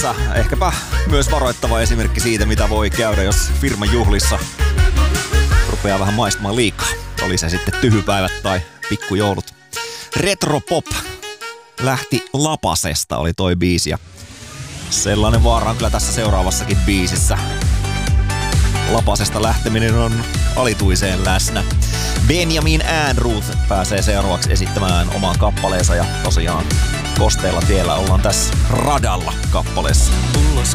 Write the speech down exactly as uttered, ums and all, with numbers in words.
Ehkäpä myös varoittava esimerkki siitä, mitä voi käydä, jos firman juhlissa rupeaa vähän maistamaan liikaa. Oli se sitten tyhypäivät tai pikkujoulut. Retropop lähti lapasesta, oli toi biisi. Ja sellainen vaara on kyllä tässä seuraavassakin biisissä. Lapasesta lähteminen on alituiseen läsnä. Benjamin Ehrnrooth pääsee seuraavaksi esittämään oman kappaleensa ja tosiaan kosteella tiellä ollaan tässä radalla kappaleessa.